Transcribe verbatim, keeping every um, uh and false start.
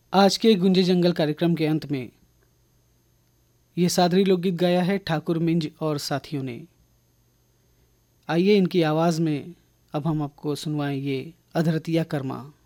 आज के गुंजे जंगल कार्यक्रम के अंत में ये सादरी लोकगीत गाया है ठाकुर मिंज और साथियों ने। आइए इनकी आवाज़ में अब हम आपको सुनवाएं ये अधरतिया कर्मा।